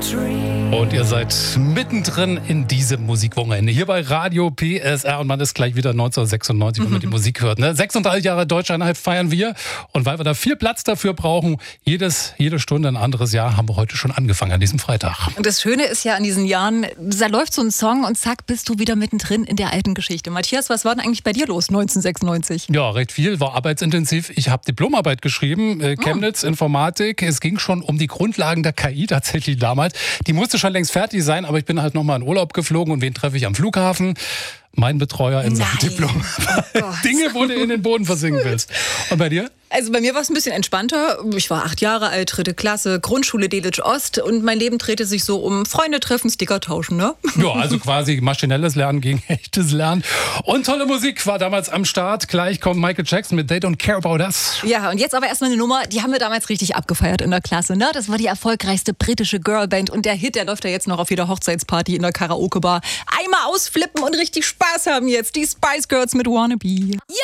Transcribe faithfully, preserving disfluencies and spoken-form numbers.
Und ihr seid mittendrin in diesem Musikwochenende hier bei Radio P S R und man ist gleich wieder neunzehnhundertsechsundneunzig, wenn man die Musik hört. Ne? sechsunddreißig Jahre Deutscheinheit feiern wir und weil wir da viel Platz dafür brauchen, jedes, jede Stunde ein anderes Jahr, haben wir heute schon angefangen an diesem Freitag. Und das Schöne ist ja an diesen Jahren, da läuft so ein Song und zack, bist du wieder mittendrin in der alten Geschichte. Matthias, was war denn eigentlich bei dir los neunzehnhundertsechsundneunzig? Ja, recht viel, war arbeitsintensiv. Ich habe Diplomarbeit geschrieben, äh, Chemnitz, oh. Informatik. Es ging schon um die Grundlagen der K I tatsächlich damals. Die musste schon längst fertig sein, aber ich bin halt nochmal in Urlaub geflogen und wen treffe ich am Flughafen? Mein Betreuer in Sachen Diplom. Oh Dinge, wo du in den Boden versinken willst. Und bei dir? Also bei mir war es ein bisschen entspannter. Ich war acht Jahre alt, dritte Klasse, Grundschule Delitzsch Ost und mein Leben drehte sich so um Freunde treffen, Sticker tauschen, ne? Ja, also quasi maschinelles Lernen gegen echtes Lernen. Und tolle Musik war damals am Start. Gleich kommt Michael Jackson mit They Don't Care About Us. Ja, und jetzt aber erstmal eine Nummer, die haben wir damals richtig abgefeiert in der Klasse, ne? Das war die erfolgreichste britische Girlband und der Hit, der läuft ja jetzt noch auf jeder Hochzeitsparty in der Karaoke-Bar. Einmal ausflippen und richtig Spaß haben jetzt. Die Spice Girls mit Wannabe. Ja!